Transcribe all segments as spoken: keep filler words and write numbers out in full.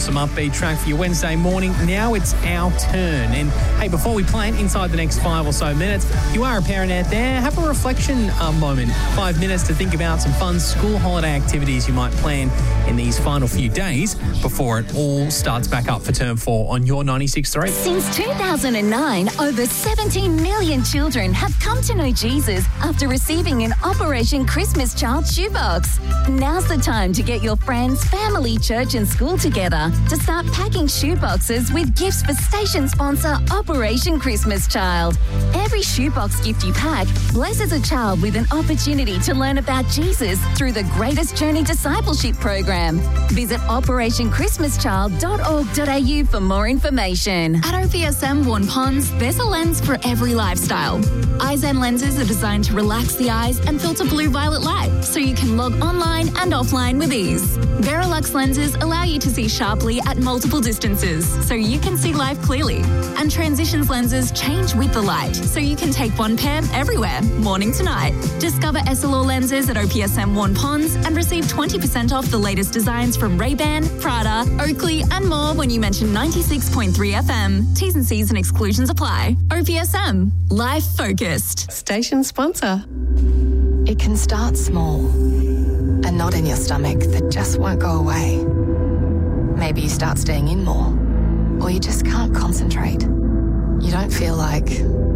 awesome upbeat track for your Wednesday morning. Now it's our turn. And hey, before we plan inside the next five or so minutes, if you are a parent out there, have a reflection uh, moment. Five minutes to think about some fun school holiday activities you might plan in these final few days before it all starts back up for term four on your ninety-six point three. Since two thousand nine, over seventeen million children have come to know Jesus after receiving an Operation Christmas Child shoebox. Now's the time to get your friends, family, church and school together to start packing shoeboxes with gifts for station sponsor Operation Christmas Child. Every shoebox gift you pack blesses a child with an opportunity to learn about Jesus through the Greatest Journey Discipleship Program. Visit operation christmas child dot org dot a u for more information. At O P S M Warn Ponds, there's a lens for every lifestyle. iZen lenses are designed to relax the eyes and filter blue-violet light so you can log online and offline with ease. Verilux lenses allow you to see sharply at multiple distances so you can see life clearly. And Transitions lenses change with the light so you can take one pair everywhere, morning to night. Discover S L R lenses at O P S M Warn Ponds and receive twenty percent off the latest designs from Ray-Ban, Prada, Oakley and more when you mention ninety-six point three F M. T's and C's and exclusions apply. O P S M. Life focused. Station sponsor. It can start small. A knot in your stomach that just won't go away. Maybe you start staying in more, or you just can't concentrate. You don't feel like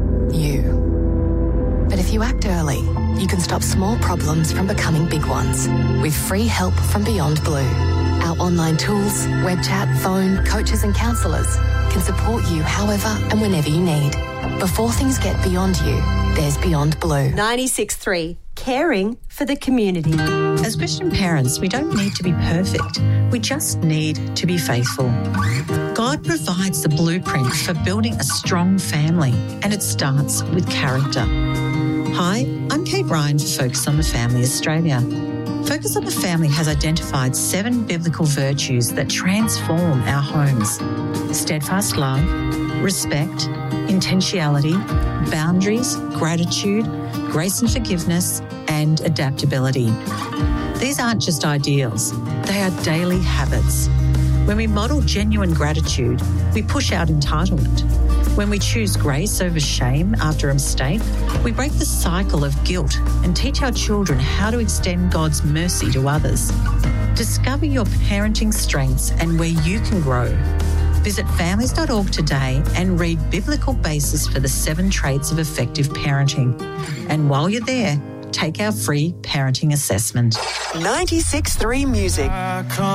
you. But if you act early, you can stop small problems from becoming big ones with free help from Beyond Blue. Our online tools, web chat, phone, coaches and counsellors can support you however and whenever you need. Before things get beyond you, there's Beyond Blue. ninety-six point three, caring for the community. As Christian parents, we don't need to be perfect. We just need to be faithful. God provides the blueprint for building a strong family, and it starts with character. Hi, I'm Kate Ryan for Focus on the Family Australia. Focus on the Family has identified seven biblical virtues that transform our homes. Steadfast love, respect, intentionality, boundaries, gratitude, grace and forgiveness, and adaptability. These aren't just ideals, they are daily habits. When we model genuine gratitude, we push out entitlement. When we choose grace over shame after a mistake, we break the cycle of guilt and teach our children how to extend God's mercy to others. Discover your parenting strengths and where you can grow. Visit families dot org today and read Biblical Basis for the Seven Traits of Effective Parenting. And while you're there, take our free parenting assessment. ninety-six point three Music.